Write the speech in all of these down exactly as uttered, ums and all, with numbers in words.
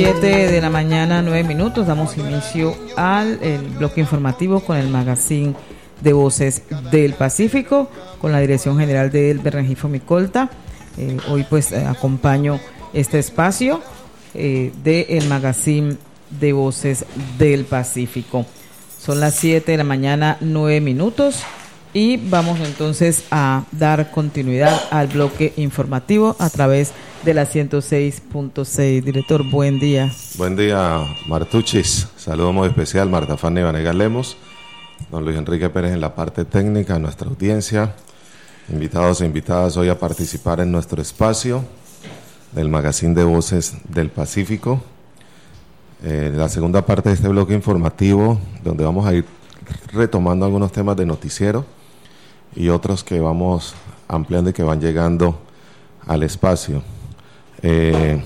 siete de la mañana, nueve minutos, damos inicio al el bloque informativo con el magazine de Voces del Pacífico, con la Dirección General de Elber Rengifo Micolta. Eh, hoy pues eh, acompaño este espacio eh, del magazine de Voces del Pacífico. Son las siete de la mañana, nueve minutos. Y vamos entonces a dar continuidad al bloque informativo a través de la ciento seis punto seis. Director, buen día. Buen día, Martuchis. Saludo muy especial, Marta Fanny Vanegas Lemos, don Luis Enrique Pérez en la parte técnica, nuestra audiencia, invitados e invitadas hoy a participar en nuestro espacio del Magazine de Voces del Pacífico. Eh, la segunda parte de este bloque informativo, donde vamos a ir retomando algunos temas de noticiero y otros que vamos ampliando y que van llegando al espacio. Eh,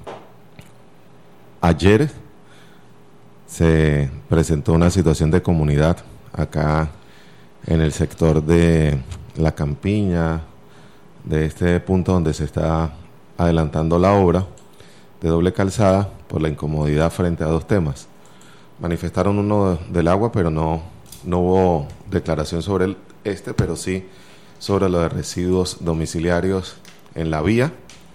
ayer se presentó una situación de comunidad acá en el sector de La Campiña, de este punto donde se está adelantando la obra de doble calzada por la incomodidad frente a dos temas. Manifestaron uno del agua, pero no, no hubo declaración sobre el este, pero sí sobre lo de residuos domiciliarios en la vía,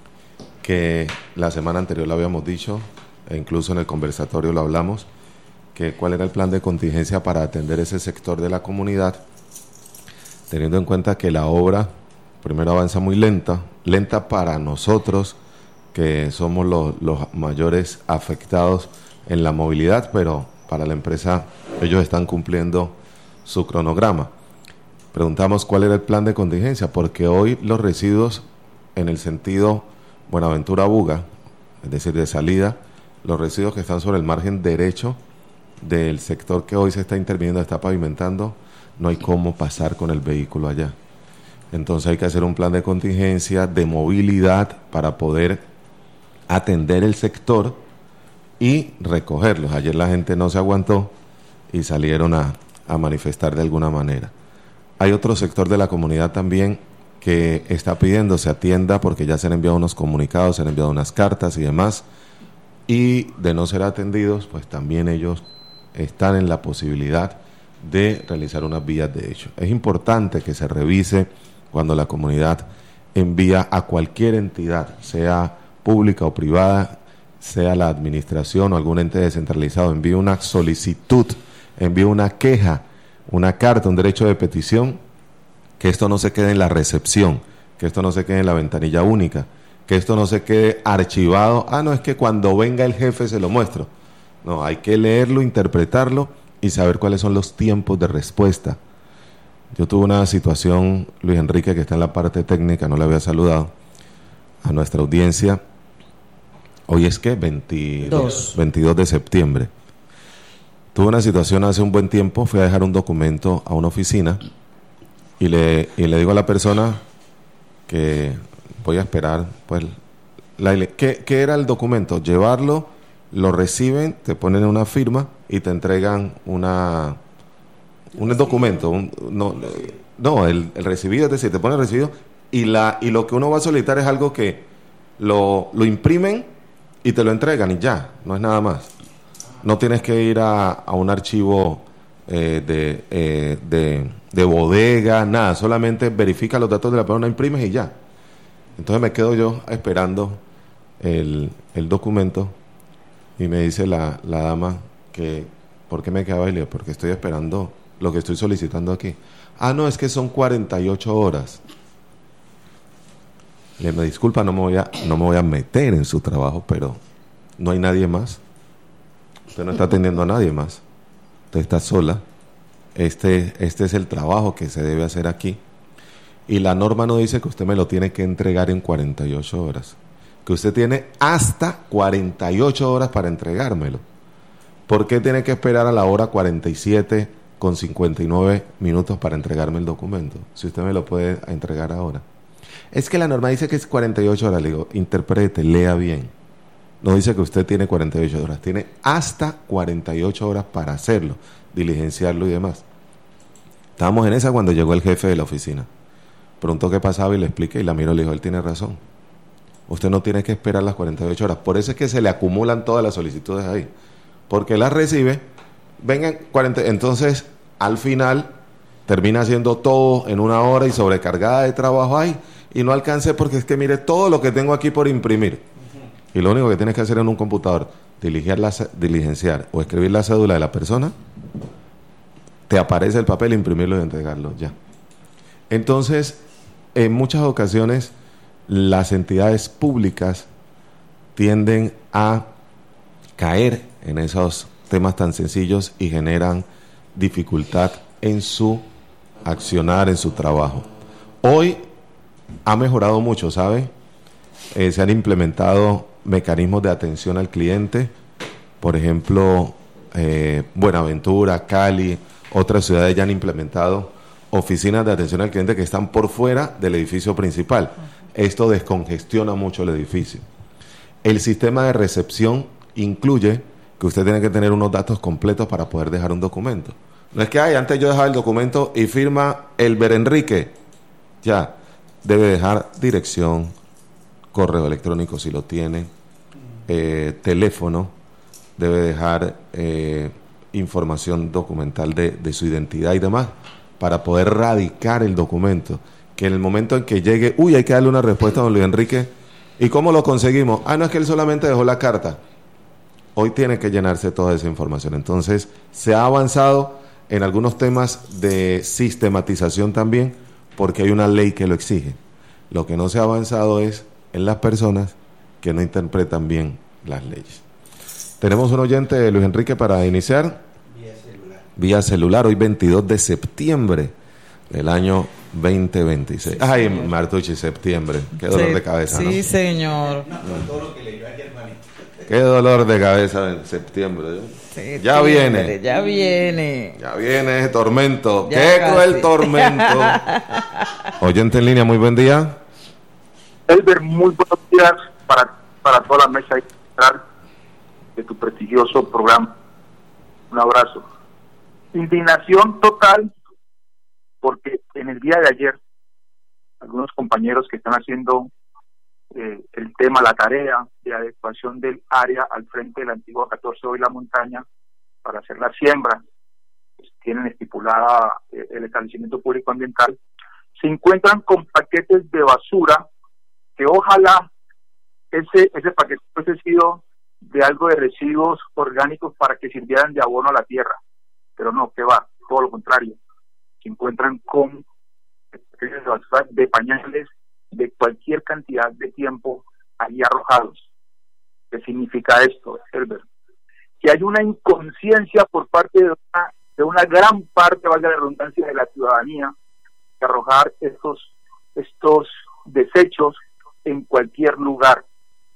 que la semana anterior lo habíamos dicho, e incluso en el conversatorio lo hablamos, que cuál era el plan de contingencia para atender ese sector de la comunidad, teniendo en cuenta que la obra primero avanza muy lenta, lenta para nosotros, que somos los, los mayores afectados en la movilidad, pero para la empresa ellos están cumpliendo su cronograma. Preguntamos cuál era el plan de contingencia, porque hoy los residuos en el sentido Buenaventura-Buga, es decir, de salida, los residuos que están sobre el margen derecho del sector que hoy se está interviniendo, está pavimentando, no hay cómo pasar con el vehículo allá. Entonces hay que hacer un plan de contingencia, de movilidad, para poder atender el sector y recogerlos. Ayer la gente no se aguantó y salieron a, a manifestar de alguna manera. Hay otro sector de la comunidad también que está pidiendo se atienda, porque ya se han enviado unos comunicados, se han enviado unas cartas y demás, y de no ser atendidos, pues también ellos están en la posibilidad de realizar unas vías de hecho. Es importante que se revise cuando la comunidad envía a cualquier entidad, sea pública o privada, sea la administración o algún ente descentralizado, envíe una solicitud, envíe una queja, una carta, un derecho de petición, que esto no se quede en la recepción, que esto no se quede en la ventanilla única, que esto no se quede archivado. Ah, no, es que cuando venga el jefe se lo muestro. No, hay que leerlo, interpretarlo y saber cuáles son los tiempos de respuesta. Yo tuve una situación, Luis Enrique, que está en la parte técnica, no le había saludado a nuestra audiencia. Hoy es que veintidós, veintidós de septiembre. Tuve una situación hace un buen tiempo, fui a dejar un documento a una oficina y le, y le digo a la persona que voy a esperar, pues, la, ¿qué, ¿qué era el documento? Llevarlo, lo reciben, te ponen una firma y te entregan una un documento, un, no, no el, el recibido, es decir, te ponen el recibido y, la, y lo que uno va a solicitar es algo que lo, lo imprimen y te lo entregan y ya, no es nada más. No tienes que ir a, a un archivo eh, de, eh, de, de bodega, nada, solamente verifica los datos de la persona, imprimes y ya. Entonces me quedo yo esperando el, el documento y me dice la, la dama que, ¿por qué me quedaba? Y le digo, porque estoy esperando lo que estoy solicitando aquí. Ah, no, es que son cuarenta y ocho horas. Le me disculpa, no me voy a, no me voy a meter en su trabajo, pero no hay nadie más. Usted no está atendiendo a nadie más. Usted está sola. Este, este es el trabajo que se debe hacer aquí. Y la norma no dice que usted me lo tiene que entregar en cuarenta y ocho horas. Que usted tiene hasta cuarenta y ocho horas para entregármelo. ¿Por qué tiene que esperar a la hora cuarenta y siete con cincuenta y nueve minutos para entregarme el documento? Si usted me lo puede entregar ahora. Es que la norma dice que es cuarenta y ocho horas. Le digo, interprete, lea bien. No dice que usted tiene cuarenta y ocho horas, tiene hasta cuarenta y ocho horas para hacerlo, diligenciarlo y demás. Estábamos en esa cuando llegó el jefe de la oficina. Preguntó qué pasaba y le expliqué y la miró y le dijo, él tiene razón. usted no tiene que esperar las cuarenta y ocho horas. Por eso es que se le acumulan todas las solicitudes ahí, porque las recibe, vengan cuarenta, entonces al final termina haciendo todo en una hora y sobrecargada de trabajo ahí, y no alcance porque es que mire todo lo que tengo aquí por imprimir. Y lo único que tienes que hacer en un computador, diligenciar, la, diligenciar o escribir la cédula de la persona, te aparece el papel, imprimirlo y entregarlo, ya. Entonces, en muchas ocasiones, las entidades públicas tienden a caer en esos temas tan sencillos y generan dificultad en su accionar, en su trabajo. Hoy ha mejorado mucho, ¿sabe? Eh, se han implementado mecanismos de atención al cliente, por ejemplo, eh, Buenaventura, Cali, otras ciudades ya han implementado oficinas de atención al cliente que están por fuera del edificio principal. Esto descongestiona mucho el edificio. El sistema de recepción incluye que usted tiene que tener unos datos completos para poder dejar un documento. No es que, ay, antes yo dejaba el documento y firma Elber Enrique. Ya, debe dejar dirección, correo electrónico si lo tiene, eh, teléfono, debe dejar eh, información documental de, de su identidad y demás, para poder radicar el documento, que en el momento en que llegue, uy, hay que darle una respuesta a don Luis Enrique, ¿y cómo lo conseguimos? Ah, no, es que él solamente dejó la carta. Hoy tiene que llenarse toda esa información. Entonces, se ha avanzado en algunos temas de sistematización también, porque hay una ley que lo exige. Lo que no se ha avanzado es en las personas que no interpretan bien las leyes. Tenemos un oyente, Luis Enrique, para iniciar. Vía celular. Vía celular, hoy veintidós de septiembre del año veinte veintiséis. Sí, ay, Martucci, septiembre. Qué dolor sí, de cabeza, sí, ¿no? Sí, señor. No, no, todo lo que leyó ayer, hermanito. Qué dolor de cabeza en septiembre. Sí, ya sí, viene. Ya viene. Ya viene ese tormento. Ya Qué casi. cruel tormento. Oyente en línea, muy buen día. Elber, muy buenos días para, para toda la mesa de tu prestigioso programa. Un abrazo. Indignación total, porque en el día de ayer, algunos compañeros que están haciendo eh, el tema, la tarea de adecuación del área al frente de la antigua catorce Hoy La Montaña para hacer la siembra, pues, tienen estipulada eh, el establecimiento público ambiental, se encuentran con paquetes de basura que ojalá ese ese paquete hubiese sido de algo de residuos orgánicos para que sirvieran de abono a la tierra, pero no, que va, todo lo contrario, se encuentran con paquetes de basura, de pañales, de cualquier cantidad de tiempo ahí arrojados. ¿Qué significa esto, Elber? Que hay una inconsciencia por parte de una, de una gran parte, valga la redundancia, de la ciudadanía, de arrojar estos, estos desechos en cualquier lugar.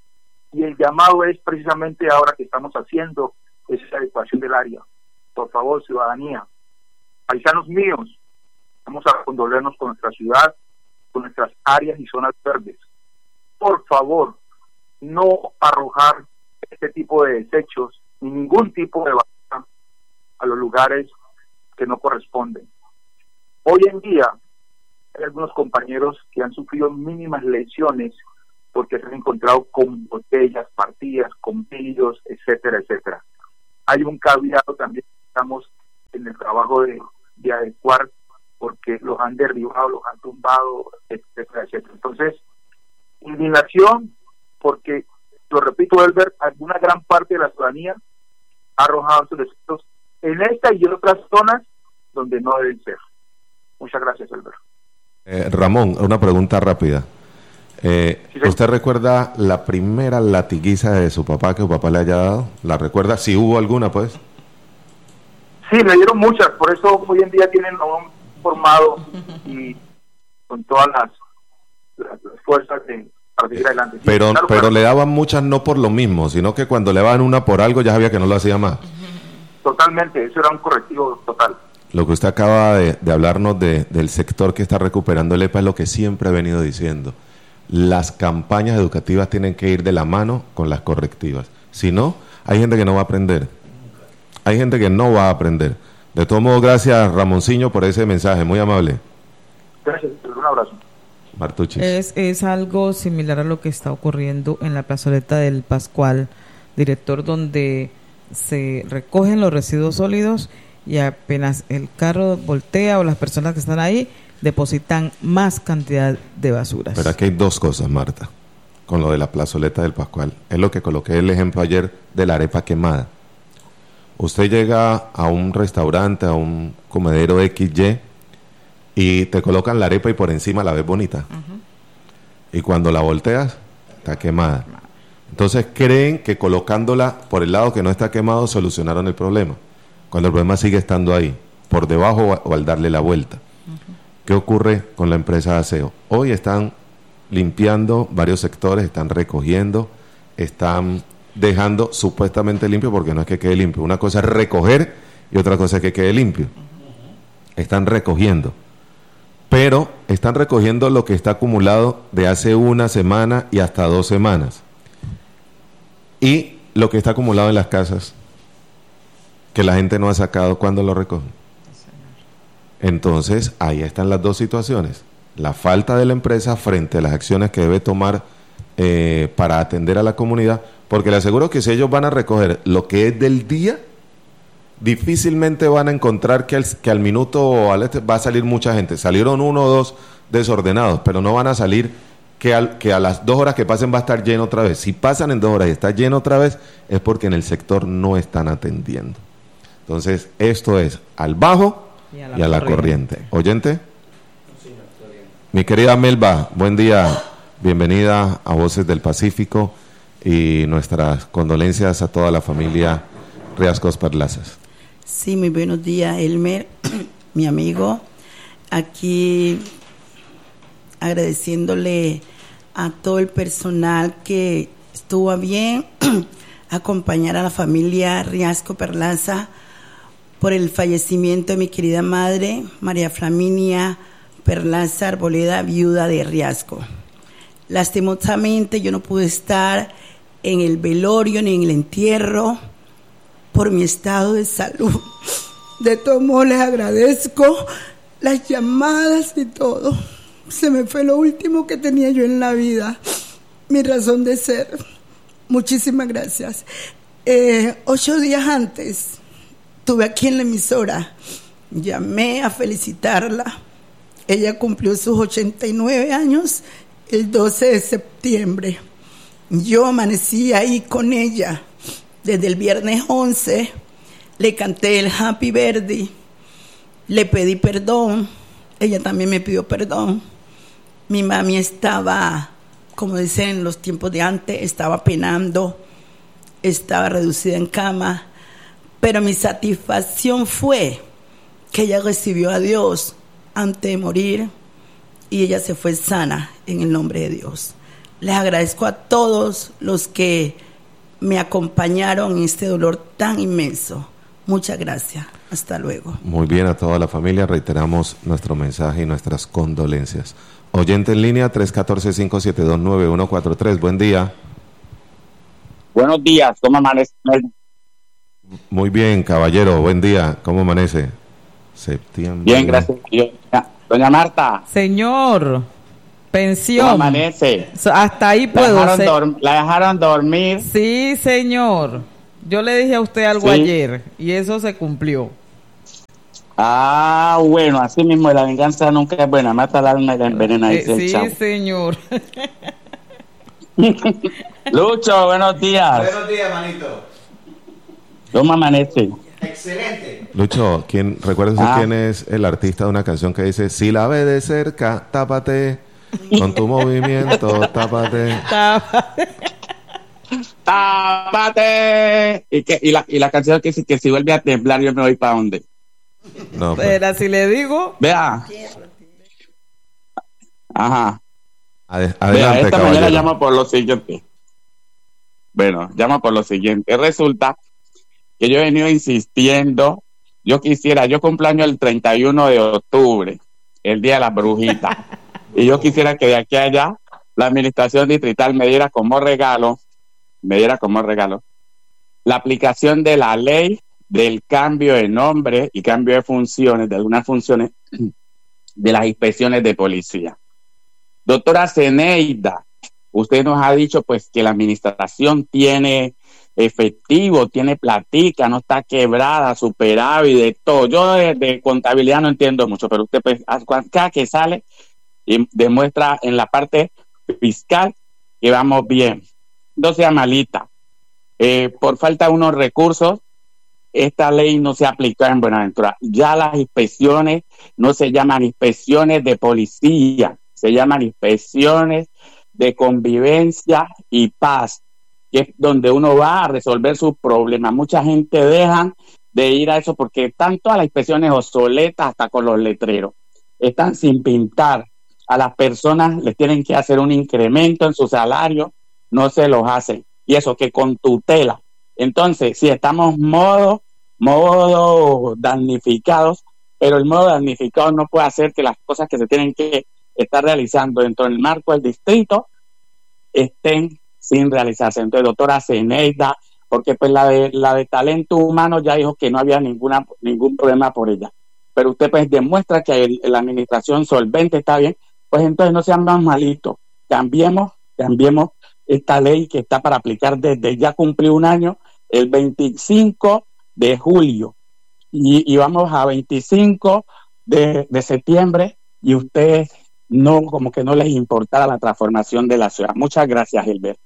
Y el llamado es precisamente ahora que estamos haciendo esa adecuación del área. Por favor, ciudadanía, paisanos míos, vamos a condolernos con nuestra ciudad, con nuestras áreas y zonas verdes. Por favor, no arrojar este tipo de desechos ni ningún tipo de basura a los lugares que no corresponden. Hoy en día hay algunos compañeros que han sufrido mínimas lesiones porque se han encontrado con botellas partidas, con vidrios, etcétera, etcétera. Hay un caveado también, estamos en el trabajo de, de adecuar, porque los han derribado, los han tumbado, etcétera, etcétera. Entonces, indignación, porque, lo repito, Elber, alguna gran parte de la ciudadanía ha arrojado sus desechos en esta y en otras zonas donde no deben ser. Muchas gracias, Elber. Eh, Ramón, una pregunta rápida. Eh, sí, sí. ¿Usted recuerda la primera latiguiza de su papá que su papá le haya dado? ¿La recuerda? Si hubo alguna, pues. Sí, me dieron muchas, por eso hoy en día tienen un formado y con todas las, las, las fuerzas de, para seguir adelante. Sí, pero claro, pero claro. Le daban muchas no por lo mismo, sino que cuando le daban una por algo ya sabía que no lo hacía más. Totalmente, eso era un correctivo total. Lo que usted acaba de, de hablarnos de, del sector que está recuperando el E P A es lo que siempre he venido diciendo. Las campañas educativas tienen que ir de la mano con las correctivas. Si no, hay gente que no va a aprender. Hay gente que no va a aprender. De todos modos, gracias, Ramoncillo, por ese mensaje, muy amable. Gracias, un abrazo. Martuchis. Es, es algo similar a lo que está ocurriendo en la plazoleta del Pascual, director, donde se recogen los residuos sólidos y apenas el carro voltea o las personas que están ahí depositan más cantidad de basuras. Pero aquí hay dos cosas, Marta, con lo de la plazoleta del Pascual. Es lo que coloqué el ejemplo ayer de la arepa quemada. Usted llega a un restaurante, a un comedero equis ye y te colocan la arepa y por encima la ves bonita. Uh-huh. Y cuando la volteas, está quemada. Entonces creen que colocándola por el lado que no está quemado solucionaron el problema, cuando el problema sigue estando ahí, por debajo o al darle la vuelta. Uh-huh. ¿Qué ocurre con la empresa de aseo? Hoy están limpiando varios sectores, están recogiendo, están dejando supuestamente limpio, porque no es que quede limpio. Una cosa es recoger y otra cosa es que quede limpio. Uh-huh. Están recogiendo, pero están recogiendo lo que está acumulado de hace una semana y hasta dos semanas. Y lo que está acumulado en las casas, que la gente no ha sacado cuando lo recogen. Entonces, ahí están las dos situaciones. La falta de la empresa frente a las acciones que debe tomar eh, para atender a la comunidad, porque le aseguro que si ellos van a recoger lo que es del día, difícilmente van a encontrar que al, que al minuto o al este va a salir mucha gente. Salieron uno o dos desordenados, pero no van a salir que, al, que a las dos horas que pasen va a estar lleno otra vez. Si pasan en dos horas y está lleno otra vez, es porque en el sector no están atendiendo. Entonces, esto es al bajo y a la, y a la corriente. corriente. ¿Oyente? Sí, mi querida Melba, buen día. Bienvenida a Voces del Pacífico y nuestras condolencias a toda la familia Riascos Perlazas. Sí, muy buenos días, Elmer, mi amigo. Aquí agradeciéndole a todo el personal que estuvo a bien acompañar a la familia Riasco Perlaza por el fallecimiento de mi querida madre, María Flaminia Perlaza Arboleda, viuda de Riasco. Lastimosamente yo no pude estar en el velorio ni en el entierro por mi estado de salud. De todos modos les agradezco las llamadas y todo. Se me fue lo último que tenía yo en la vida, mi razón de ser. Muchísimas gracias. Eh, ocho días antes estuve aquí en la emisora, llamé a felicitarla. Ella cumplió sus ochenta y nueve años el doce de septiembre. Yo amanecí ahí con ella desde el viernes once, le canté el Happy Birthday, le pedí perdón, ella también me pidió perdón. Mi mami estaba, como dicen en los tiempos de antes, estaba penando, estaba reducida en cama, pero mi satisfacción fue que ella recibió a Dios antes de morir y ella se fue sana en el nombre de Dios. Les agradezco a todos los que me acompañaron en este dolor tan inmenso. Muchas gracias. Hasta luego. Muy bien, a toda la familia reiteramos nuestro mensaje y nuestras condolencias. Oyente en línea tres uno cuatro, cinco siete dos, nueve uno cuatro tres. Buen día. Buenos días, ¿cómo amanece? Muy bien, caballero, buen día. ¿Cómo amanece? Septiembre. Bien, gracias. Doña Marta. Señor, pensión. ¿Cómo amanece? Hasta ahí puedo. ¿La dejaron, dorm- ¿La dejaron dormir? Sí, señor. Yo le dije a usted algo ¿Sí? ayer y eso se cumplió. Ah, bueno, así mismo la venganza nunca es buena. Mata el alma y la envenena. Eh, sí, chavo. Señor. Lucho, buenos días. Buenos días, manito. ¿Cómo amanece? Excelente. Lucho, ¿quién, ¿recuerdas ah. quién es el artista de una canción que dice: si la ve de cerca, tápate, con tu movimiento, tápate? Tápate. Tápate. ¿Y, que, y, la, y la canción que, que si vuelve a temblar, yo me voy para dónde. No, pues. Pero si le digo. Vea. Ajá. Ade- adelante, Vea, esta caballero. mañana llamo por lo siguiente. Bueno, llamo por lo siguiente. Resulta que yo he venido insistiendo. Yo quisiera, yo cumpleaños el treinta y uno de octubre, el día de las brujitas. Y yo quisiera que de aquí a allá la administración distrital me diera como regalo, me diera como regalo, la aplicación de la ley del cambio de nombre y cambio de funciones, de algunas funciones de las inspecciones de policía. Doctora Zeneida, usted nos ha dicho pues que la administración tiene efectivo, tiene platica, no está quebrada, superávit, de todo. Yo de, de contabilidad no entiendo mucho, pero usted pues acá que sale y demuestra en la parte fiscal que vamos bien. No sea malita. Eh, por falta de unos recursos, esta ley no se aplica en Buenaventura. Ya las inspecciones no se llaman inspecciones de policía, se llaman inspecciones de convivencia y paz, que es donde uno va a resolver sus problemas. Mucha gente deja de ir a eso porque están todas las inspecciones obsoletas, hasta con los letreros. Están sin pintar. A las personas les tienen que hacer un incremento en su salario, no se los hacen. Y eso que con tutela. Entonces, si estamos modo, modo damnificados, pero el modo damnificado no puede hacer que las cosas que se tienen que estar realizando dentro del marco del distrito estén sin realizarse. Entonces, doctora Zeneida, porque pues la de la de talento humano ya dijo que no había ninguna ningún problema por ella. Pero usted pues demuestra que el, la administración solvente está bien, pues entonces no sean más malitos. Cambiemos, cambiemos esta ley que está para aplicar desde ya cumplió un año, el veinticinco de julio. Y, y vamos a veinticinco de, de septiembre y ustedes no, como que no les importara la transformación de la ciudad. Muchas gracias, Gilbert.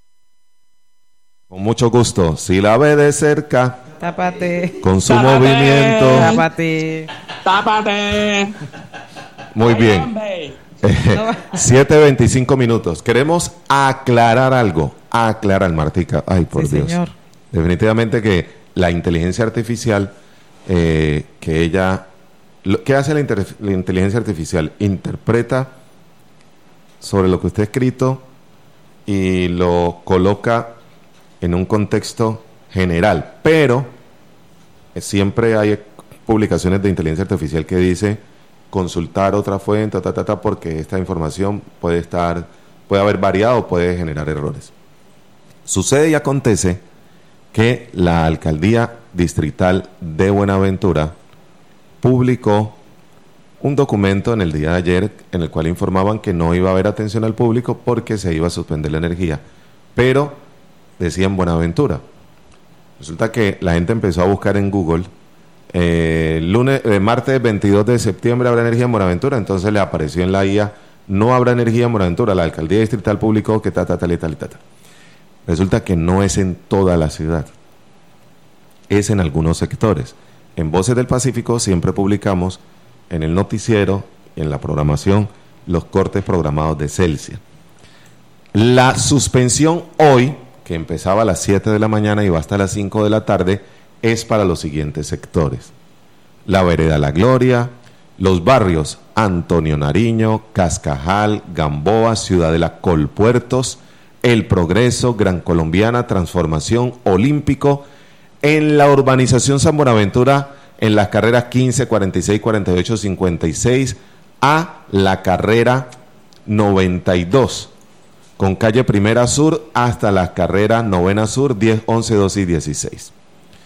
Con mucho gusto. Si la ve de cerca, tápate. Con su Tápate. movimiento. Tápate. ¡Tápate! Muy Ay, bien. hombre. siete veinticinco minutos. Queremos aclarar algo. Aclarar, Martica. Ay, por Sí, Dios. señor. Definitivamente que la inteligencia artificial, eh, que ella... Lo, ¿Qué hace la, inter, la inteligencia artificial? Interpreta sobre lo que usted ha escrito y lo coloca en un contexto general, pero siempre hay publicaciones de inteligencia artificial que dice consultar otra fuente, ta, ta, ta, porque esta información puede estar, puede haber variado o puede generar errores. Sucede y acontece que la Alcaldía Distrital de Buenaventura publicó un documento en el día de ayer en el cual informaban que no iba a haber atención al público porque se iba a suspender la energía, pero decían Buenaventura. Resulta que la gente empezó a buscar en Google eh, lunes, eh, martes veintidós de septiembre habrá energía en Buenaventura, entonces le apareció en la I A no habrá energía en Buenaventura, la Alcaldía Distrital publicó que ta, ta, tal y tal y tal. Resulta que no es en toda la ciudad, es en algunos sectores. En Voces del Pacífico siempre publicamos en el noticiero, en la programación, los cortes programados de Celsia. La suspensión hoy, que empezaba a las siete de la mañana y va hasta las cinco de la tarde, es para los siguientes sectores: la Vereda La Gloria, los barrios Antonio Nariño, Cascajal, Gamboa, Ciudadela Colpuertos, El Progreso, Gran Colombiana, Transformación, Olímpico, en la urbanización San Buenaventura, en las carreras quince, cuarenta y seis, cuarenta y ocho, cincuenta y seis, a la carrera noventa y dos, con calle Primera Sur hasta la carrera Novena Sur, diez, once, doce y dieciséis.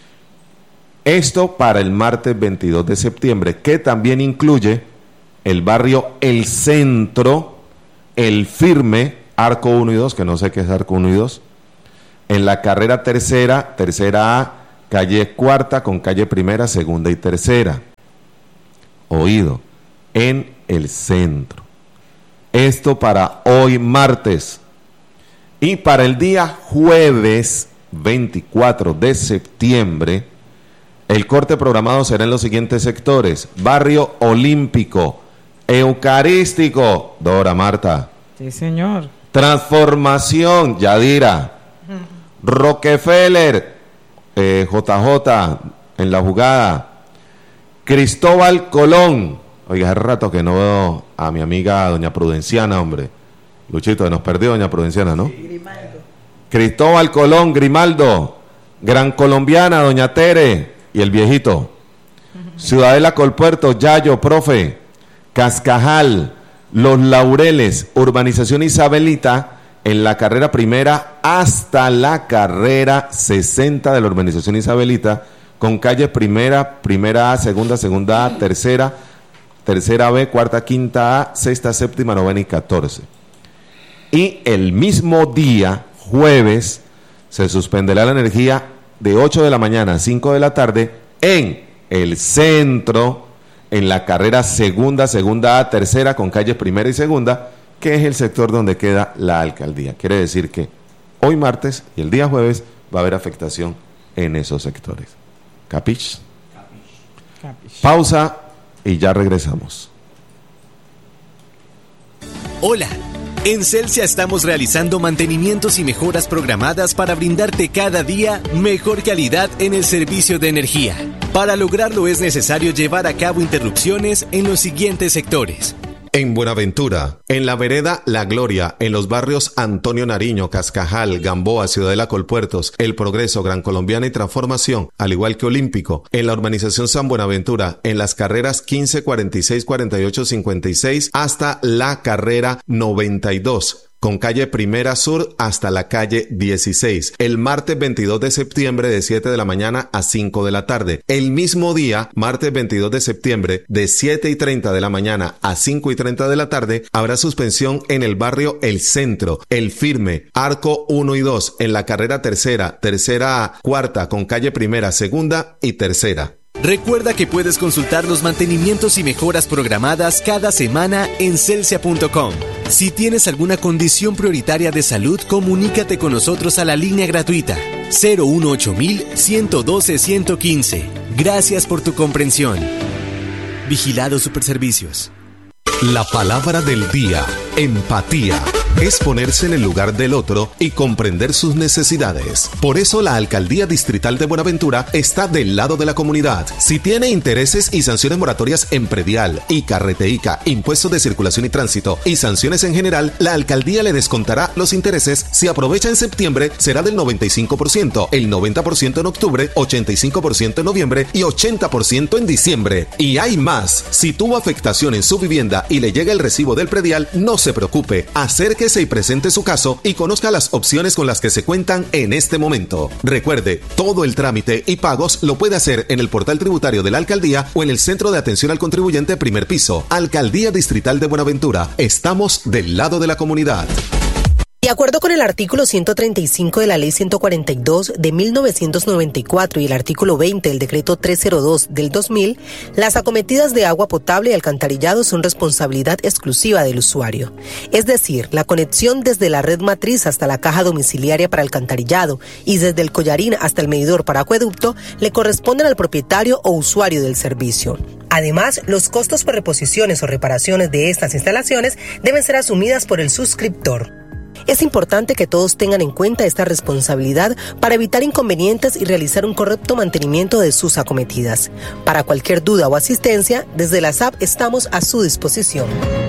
Esto para el martes veintidós de septiembre, que también incluye el barrio El Centro, El Firme, Arco uno y dos, que no sé qué es Arco uno y dos, en la carrera tercera, tercera A, calle Cuarta con calle Primera, Segunda y Tercera. Oído, en El Centro. Esto para hoy martes. Y para el día jueves veinticuatro de septiembre, el corte programado será en los siguientes sectores: Barrio Olímpico, Eucarístico, Dora Marta. Sí, señor. Transformación, Yadira. Rockefeller, eh, J J en la jugada. Cristóbal Colón. Oiga, hace rato que no veo a mi amiga doña Prudenciana, hombre. Luchito, nos perdió doña Prudenciana, ¿no? Sí, Grimaldo. Cristóbal Colón, Grimaldo. Gran Colombiana, doña Tere y el viejito. Ciudadela Colpuerto, Yayo, profe. Cascajal, Los Laureles, Urbanización Isabelita, en la carrera primera hasta la carrera sesenta de la Urbanización Isabelita, con calle Primera, Primera A, Segunda, Segunda A, Tercera, tercera B, cuarta, quinta A, sexta, séptima, novena y catorce. Y el mismo día, jueves, se suspenderá la energía de ocho de la mañana a cinco de la tarde en el centro, en la carrera segunda, segunda A, tercera, con calles primera y segunda, que es el sector donde queda la alcaldía. Quiere decir que hoy martes y el día jueves va a haber afectación en esos sectores. ¿Capich? Capich. Pausa y ya regresamos. Hola. En Celsia estamos realizando mantenimientos y mejoras programadas para brindarte cada día mejor calidad en el servicio de energía. Para lograrlo es necesario llevar a cabo interrupciones en los siguientes sectores. En Buenaventura, en la vereda La Gloria, en los barrios Antonio Nariño, Cascajal, Gamboa, Ciudadela Colpuertos, El Progreso, Gran Colombiana y Transformación, al igual que Olímpico, en la urbanización San Buenaventura, en las carreras quince, cuarenta y seis, cuarenta y ocho, cincuenta y seis hasta la carrera noventa y dos. Con calle Primera Sur hasta la calle dieciséis. El martes veintidós de septiembre de siete de la mañana a cinco de la tarde. El mismo día, martes veintidós de septiembre de siete y treinta de la mañana a cinco y treinta de la tarde, habrá suspensión en el barrio El Centro, El Firme, Arco uno y dos, en la carrera tercera, tercera A, cuarta, con calle Primera, segunda y tercera. Recuerda que puedes consultar los mantenimientos y mejoras programadas cada semana en celsia punto com. Si tienes alguna condición prioritaria de salud, comunícate con nosotros a la línea gratuita cero uno ocho mil, ciento doce, ciento quince. Gracias por tu comprensión. Vigilado Superservicios. La palabra del día, empatía. Es ponerse en el lugar del otro y comprender sus necesidades. Por eso la Alcaldía Distrital de Buenaventura está del lado de la comunidad. Si tiene intereses y sanciones moratorias en predial, ICA, Reteica, impuestos de circulación y tránsito y sanciones en general, la Alcaldía le descontará los intereses. Si aprovecha en septiembre, será del noventa y cinco por ciento, el noventa por ciento en octubre, ochenta y cinco por ciento en noviembre y ochenta por ciento en diciembre. Y hay más. Si tuvo afectación en su vivienda y le llega el recibo del predial, no se preocupe. Acérquese y presente su caso y conozca las opciones con las que se cuentan en este momento. Recuerde, todo el trámite y pagos lo puede hacer en el portal tributario de la Alcaldía o en el Centro de Atención al Contribuyente primer piso. Alcaldía Distrital de Buenaventura. Estamos del lado de la comunidad. De acuerdo con el artículo ciento treinta y cinco de la Ley ciento cuarenta y dos de mil novecientos noventa y cuatro y el artículo veinte del Decreto trescientos dos del dos mil, las acometidas de agua potable y alcantarillado son responsabilidad exclusiva del usuario. Es decir, la conexión desde la red matriz hasta la caja domiciliaria para alcantarillado y desde el collarín hasta el medidor para acueducto le corresponden al propietario o usuario del servicio. Además, los costos por reposiciones o reparaciones de estas instalaciones deben ser asumidas por el suscriptor. Es importante que todos tengan en cuenta esta responsabilidad para evitar inconvenientes y realizar un correcto mantenimiento de sus acometidas. Para cualquier duda o asistencia, desde la S A P estamos a su disposición.